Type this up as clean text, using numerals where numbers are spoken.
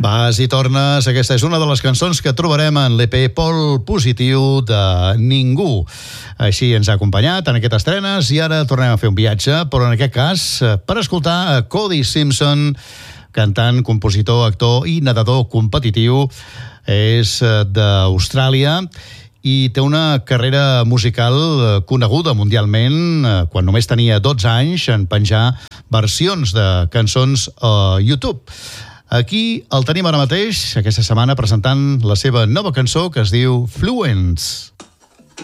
Vas i tornes, aquesta és una de les cançons que trobarem en l'EP Pol Positiu de Ningú. Així ens ha acompanyat en aquestes estrenes i ara tornem a fer un viatge, però en aquest cas per escoltar a Cody Simpson, cantant, compositor, actor i nedador competitiu. És d'Austràlia i té una carrera musical coneguda mundialment quan només tenia 12 anys en penjar versions de cançons a YouTube. Aquí el tenim ara mateix, aquesta setmana, presentant la seva nova cançó que es diu Fluence.